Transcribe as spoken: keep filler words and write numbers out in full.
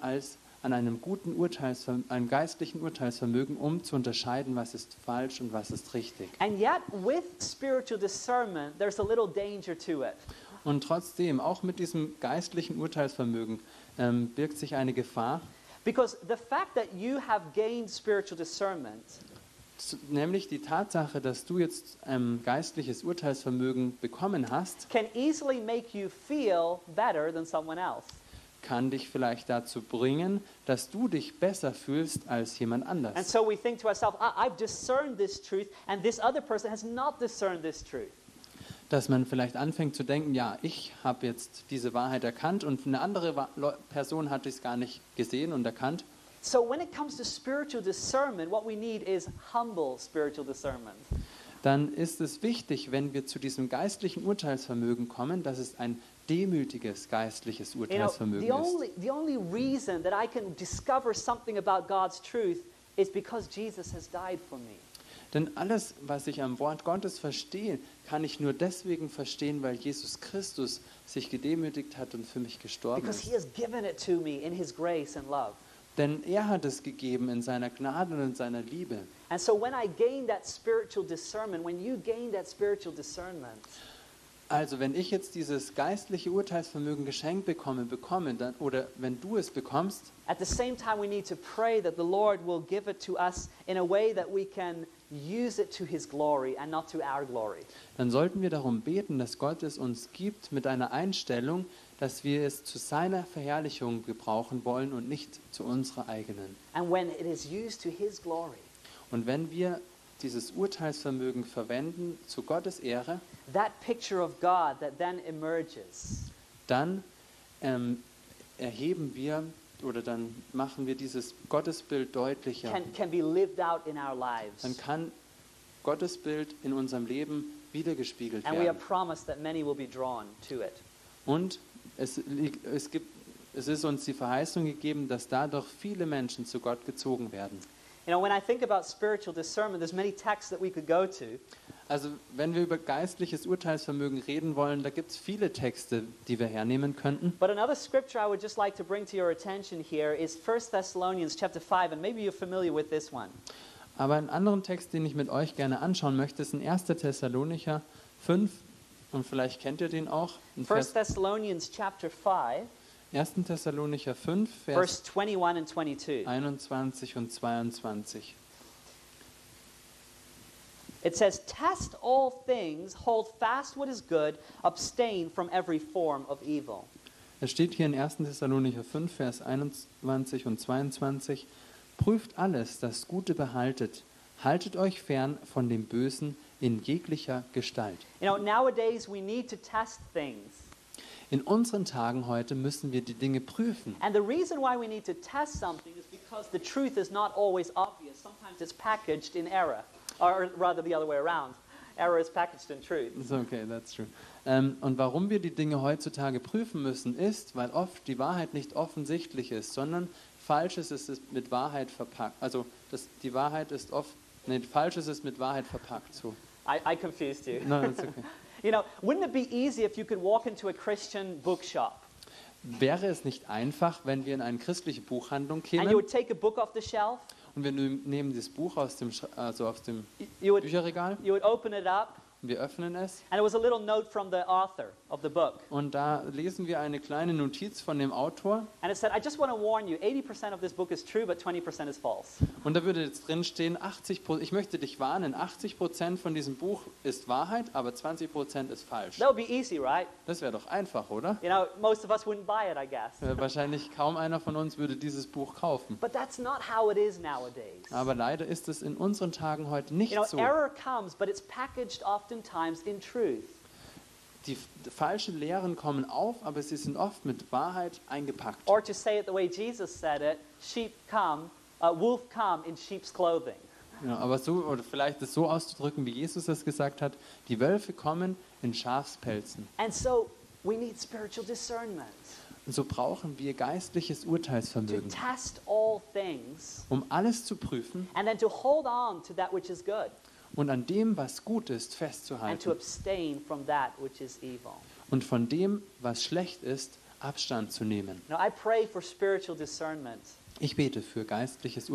als an einem guten Urteilsvermögen, einem geistlichen Urteilsvermögen, um zu unterscheiden, was ist falsch und was ist richtig. And yet, with spiritual discernment, there's a little danger to it. Und trotzdem, auch mit diesem geistlichen Urteilsvermögen, ähm, birgt sich eine Gefahr, Because the fact that you have gained spiritual discernment z- nämlich die Tatsache, dass du jetzt ähm, geistliches Urteilsvermögen bekommen hast, can easily make you feel better than someone else. kann dich vielleicht dazu bringen, dass du dich besser fühlst als jemand And anders. so we think to ourselves, "I- I've discerned this truth, and this other person has not discerned this truth. Dass man vielleicht anfängt zu denken, ja, ich habe jetzt diese Wahrheit erkannt und eine andere Wa- Leu- Person hat es gar nicht gesehen und erkannt. So when it comes to spiritual discernment, what we need is humble spiritual discernment. Dann ist es wichtig, wenn wir zu diesem geistlichen Urteilsvermögen kommen, dass es ein demütiges geistliches You know, Urteilsvermögen the ist. only, the only reason that I can discover something about God's truth is because Jesus has died for me. Denn alles, was ich am Wort Gottes verstehe, kann ich nur deswegen verstehen, weil Jesus Christus sich gedemütigt hat und für mich gestorben Because ist. he has given it to me in his grace and love. Denn er hat es gegeben in seiner Gnade und in seiner Liebe. And so when I gain that spiritual discernment, when you gain that spiritual discernment, Also wenn ich jetzt dieses geistliche Urteilsvermögen geschenkt bekomme, bekomme dann, oder wenn du es bekommst, at the same time we need to pray that the Lord will give it to us in a way that we can use it to his glory and not to our glory. dann sollten wir darum beten, dass Gott es uns gibt mit einer Einstellung, dass wir es zu seiner Verherrlichung gebrauchen wollen und nicht zu unserer eigenen. And when it is used to his glory, Und wenn wir dieses Urteilsvermögen verwenden zu Gottes Ehre, that picture of God that then emerges dann ähm, erheben wir oder dann machen wir dieses Gottesbild deutlicher. can, can be lived out in our lives. Dann kann Gottesbild in unserem Leben wiedergespiegelt And we are werden. promised that many will be drawn to it. Und es, liegt- es, gibt, es ist uns die Verheißung gegeben, dass dadurch viele Menschen zu Gott gezogen werden. You know, when I think about spiritual discernment, there's many texts that we could go to. Also wenn wir über geistliches Urteilsvermögen reden wollen, da gibt es viele Texte, die wir hernehmen könnten. But another scripture I would just like to bring to your attention here is First Thessalonians chapter five, and maybe you're familiar with this one. Aber einen anderen Text, den ich mit euch gerne anschauen möchte, ist in erster Thessalonicher fünf. Und vielleicht kennt ihr den auch. In First Vers Thessalonians chapter five, erster Thessalonicher fünf, Vers verse twenty-one and twenty-two. einundzwanzig und zweiundzwanzig. It says, "Test all things, hold fast what is good, abstain from every form of evil." Es steht hier in erster Thessalonicher fünf, Vers einundzwanzig und zweiundzwanzig. Prüft alles, das Gute behaltet. Haltet euch fern von dem Bösen in jeglicher Gestalt. You know, nowadays we need to test things. In unseren Tagen heute müssen wir die Dinge prüfen. And the reason why we need to test something is because the truth is not always obvious. Sometimes it's packaged in error, or rather the other way around. Error is packaged in truth. So, okay, that's true. Ähm, und warum wir die Dinge heutzutage prüfen müssen, ist, weil oft die Wahrheit nicht offensichtlich ist, sondern Falsches ist es mit Wahrheit verpackt. Also das, die Wahrheit ist oft, nee, Falsches ist mit Wahrheit verpackt. So. I, I confused you. No, that's okay. You know, wouldn't it be easy if you could walk into a Christian bookshop Wäre es nicht einfach, wenn wir in eine christliche Buchhandlung and you kämen would take a book off the shelf, und wir nehmen nehmen das Buch aus dem, Sch- also aus dem you would, Bücherregal you would open it up, und wir öffnen es and it was a little note from the author of the book. und da lesen wir eine kleine Notiz von dem Autor And it said, "I just want to warn you, eighty percent of this book is true, but twenty percent is false." und da würde jetzt drin stehen, achtzig Prozent, ich möchte dich warnen, achtzig Prozent von diesem Buch ist Wahrheit, aber zwanzig Prozent ist falsch. That would be easy, right? Das wäre doch einfach, oder? You know, most of us wouldn't buy it, I guess. Äh, Wahrscheinlich kaum einer von uns würde dieses Buch kaufen. But that's not how it is nowadays. Aber leider ist es in unseren Tagen heute You nicht know, so. error comes, but it's packaged oftentimes in truth. Die f- falschen Lehren kommen auf, aber sie sind oft mit Wahrheit eingepackt. Or to say it the way Jesus said it, sheep come, uh, wolf come in sheep's clothing. Ja, aber so, oder vielleicht es so auszudrücken, wie Jesus es gesagt hat, die Wölfe kommen in Schafspelzen. And so we need spiritual discernment Und so brauchen wir geistliches to Urteilsvermögen, test all things um alles zu prüfen and then to hold on to that which is good und an dem, was gut ist, and to festzuhalten. abstain from that which is evil. Und von dem, was schlecht ist, Abstand zu nehmen. Now, I pray for spiritual discernment. Ich bete für geistliches